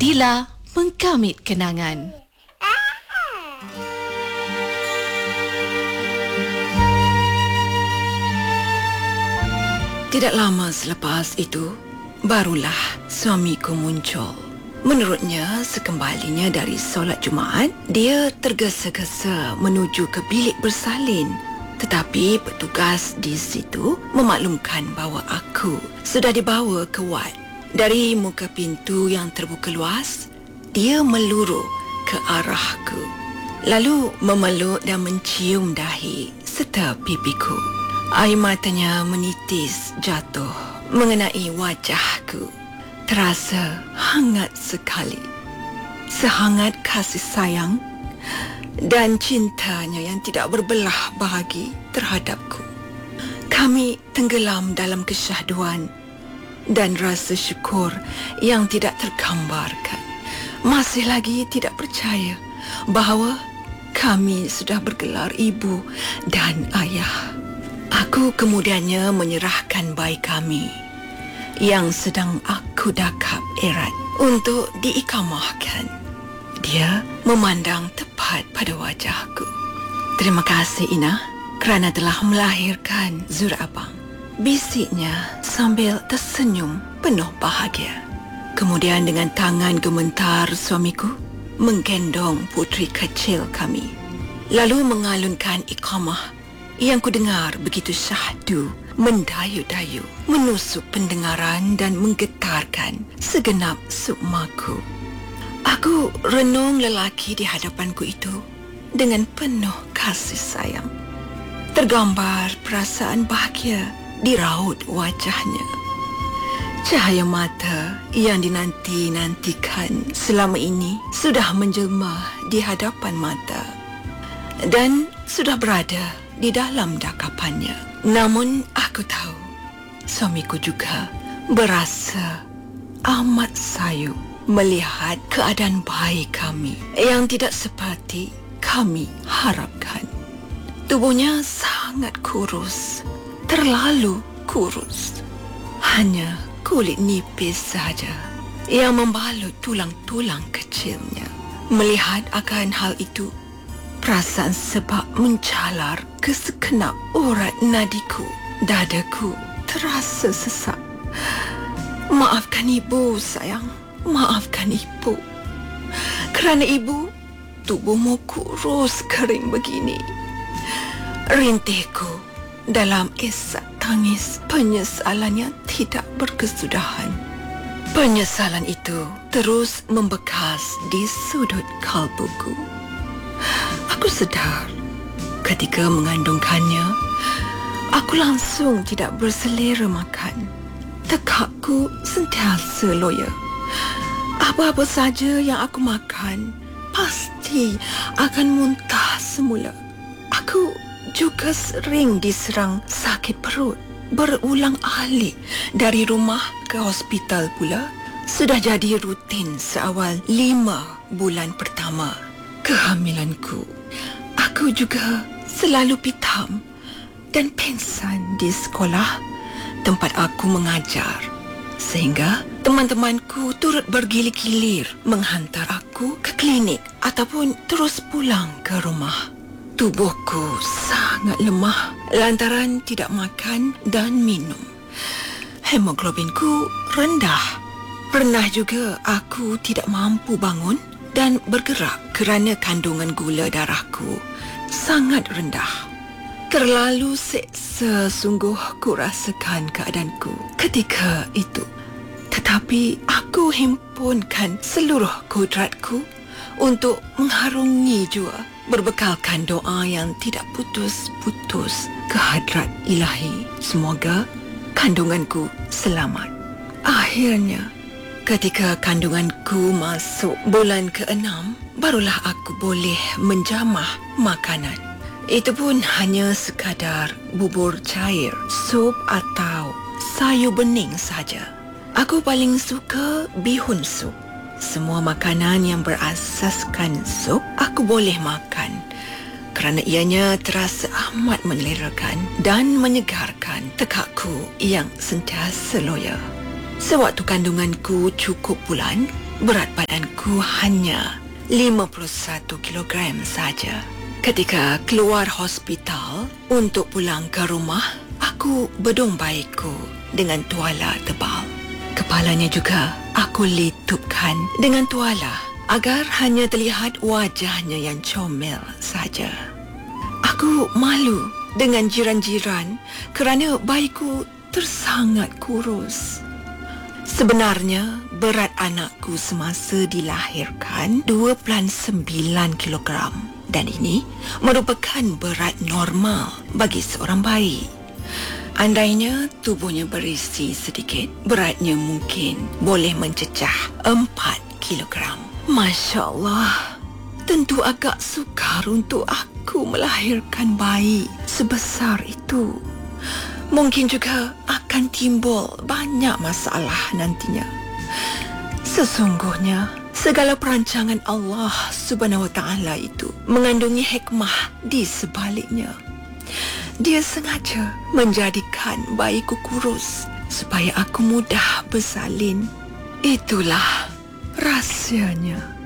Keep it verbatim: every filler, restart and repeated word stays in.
Dila mengkamit kenangan. Tidak lama selepas itu, barulah suamiku muncul. Menurutnya, sekembalinya dari solat Jumaat, dia tergesa-gesa menuju ke bilik bersalin. Tetapi petugas di situ memaklumkan bahawa aku sudah dibawa ke wad. Dari muka pintu yang terbuka luas, dia meluru ke arahku. Lalu memeluk dan mencium dahi serta pipiku. Air matanya menitis jatuh mengenai wajahku. Terasa hangat sekali. Sehangat kasih sayang dan cintanya yang tidak berbelah bahagi terhadapku. Kami tenggelam dalam kesyahduan dan rasa syukur yang tidak tergambarkan. Masih lagi tidak percaya bahawa kami sudah bergelar ibu dan ayah. Aku kemudiannya menyerahkan bayi kami yang sedang aku dakap erat untuk diikamahkan. Dia memandang tepat pada wajahku. Terima kasih Ina kerana telah melahirkan Zur Abang, bisiknya sambil tersenyum penuh bahagia. Kemudian dengan tangan gemetar suamiku menggendong puteri kecil kami, lalu mengalunkan iqamah yang ku dengar begitu syahdu, mendayu-dayu, menusuk pendengaran dan menggetarkan segenap sukmaku. Aku renung lelaki di hadapanku itu dengan penuh kasih sayang. Tergambar perasaan bahagia di raut wajahnya. Cahaya mata yang dinanti-nantikan selama ini sudah menjelma di hadapan mata dan sudah berada di dalam dakapannya. Namun aku tahu suamiku juga berasa amat sayu melihat keadaan bayi kami yang tidak seperti kami harapkan. Tubuhnya sangat kurus, terlalu kurus. Hanya kulit nipis saja yang membalut tulang-tulang kecilnya. Melihat akan hal itu, perasaan sebab mencalar ke sekenap urat nadiku. Dadaku terasa sesak. Maafkan ibu, sayang. Maafkan ibu. Kerana ibu, tubuhmu kurus kering begini. Rintihku dalam isak tangis penyesalan yang tidak berkesudahan. Penyesalan itu terus membekas di sudut kalbuku. Aku sedar ketika mengandungkannya, aku langsung tidak berselera makan. Tekakku sentiasa loya. Apa-apa saja yang aku makan pasti akan muntah semula. Aku juga sering diserang sakit perut berulang alik. Dari rumah ke hospital pula sudah jadi rutin seawal lima bulan pertama kehamilanku. Aku juga selalu pitam dan pingsan di sekolah tempat aku mengajar, sehingga teman-temanku turut bergilir-gilir menghantar aku ke klinik ataupun terus pulang ke rumah. Tubuhku sangat lemah lantaran tidak makan dan minum. Hemoglobinku rendah. Pernah juga aku tidak mampu bangun dan bergerak kerana kandungan gula darahku sangat rendah. Terlalu seksa sungguh ku rasakan keadaanku ketika itu. Tetapi aku himpunkan seluruh kudratku untuk mengharungi jua, berbekalkan doa yang tidak putus-putus ke hadrat ilahi. Semoga kandunganku selamat. Akhirnya, ketika kandunganku masuk bulan keenam, barulah aku boleh menjamah makanan. Itu pun hanya sekadar bubur cair, sup atau sayur bening saja. Aku paling suka bihun sup. Semua makanan yang berasaskan sup aku boleh makan kerana ianya terasa amat melerakan dan menyegarkan tekakku yang sentiasa loya. Sewaktu kandunganku cukup bulan, berat badanku hanya lima puluh satu kilogram saja. Ketika keluar hospital untuk pulang ke rumah, aku bedong bayiku dengan tuala tebal. Kepalanya juga aku litupkan dengan tuala agar hanya terlihat wajahnya yang comel saja. Aku malu dengan jiran-jiran kerana bayiku tersangat kurus. Sebenarnya, berat anakku semasa dilahirkan dua puluh sembilan kilogram dan ini merupakan berat normal bagi seorang bayi. Andainya tubuhnya berisi sedikit, beratnya mungkin boleh mencecah empat kilogram. Masya Allah, tentu agak sukar untuk aku melahirkan bayi sebesar itu. Mungkin juga akan timbul banyak masalah nantinya. Sesungguhnya, segala perancangan Allah Subhanahu Wa Taala itu mengandungi hikmah di sebaliknya. Dia sengaja menjadikan bayiku kurus supaya aku mudah bersalin. Itulah rahsianya.